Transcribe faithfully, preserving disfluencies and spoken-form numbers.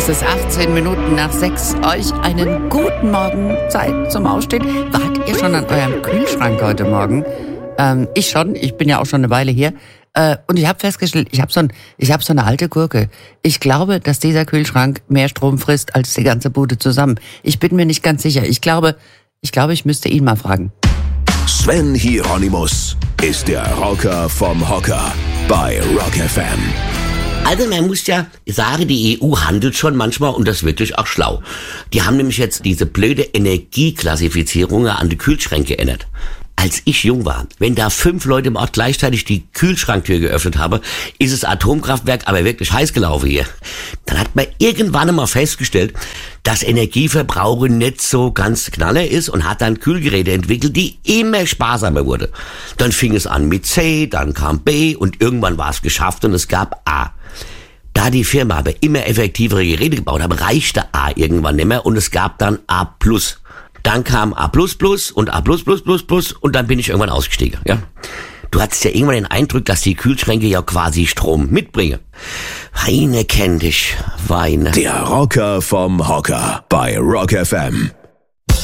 Es ist achtzehn Minuten nach sechs. Euch einen guten Morgen. Zeit zum Aufstehen. Wart ihr schon an eurem Kühlschrank heute Morgen? Ähm, ich schon. Ich bin ja auch schon eine Weile hier. Äh, und ich habe festgestellt, ich habe so, ein, ich hab so eine alte Gurke. Ich glaube, dass dieser Kühlschrank mehr Strom frisst als die ganze Bude zusammen. Ich bin mir nicht ganz sicher. Ich glaube, ich glaube, ich müsste ihn mal fragen. Sven Hieronymus ist der Rocker vom Hocker bei Rock F M. Also man muss ja sagen, die E U handelt schon manchmal und das wirklich auch schlau. Die haben nämlich jetzt diese blöde Energieklassifizierung an die Kühlschränke geändert. Als ich jung war, wenn da fünf Leute im Ort gleichzeitig die Kühlschranktür geöffnet haben, ist das Atomkraftwerk aber wirklich heiß gelaufen hier. Dann hat man irgendwann einmal festgestellt, dass Energieverbrauch nicht so ganz knaller ist und hat dann Kühlgeräte entwickelt, die immer sparsamer wurden. Dann fing es an mit C, dann kam B und irgendwann war es geschafft und es gab A. Da die Firma aber immer effektivere Geräte gebaut hat, reichte A irgendwann nicht mehr und es gab dann A plus. Dann kam A plus plus und A plus plus plus plus und dann bin ich irgendwann ausgestiegen, ja. Du hattest ja irgendwann den Eindruck, dass die Kühlschränke ja quasi Strom mitbringen. Weine kenn dich, Weine. Der Rocker vom Hocker bei Rock F M.